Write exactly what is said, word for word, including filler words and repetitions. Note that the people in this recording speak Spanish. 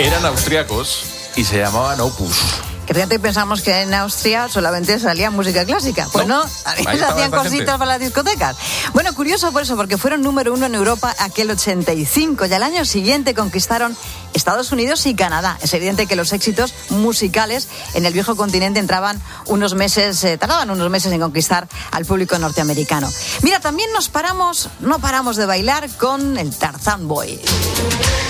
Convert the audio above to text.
Eran austriacos y se llamaban Opus. Que fíjate, pensamos que en Austria solamente salía música clásica. Pues no, no hacían cositas gente. Para las discotecas. Bueno, curioso por eso, porque fueron número uno en Europa aquel ochenta y cinco y al año siguiente conquistaron Estados Unidos y Canadá. Es evidente que los éxitos musicales en el viejo continente entraban unos meses, eh, tardaban unos meses en conquistar al público norteamericano. Mira, también nos paramos, no paramos de bailar con el Tarzán Boy.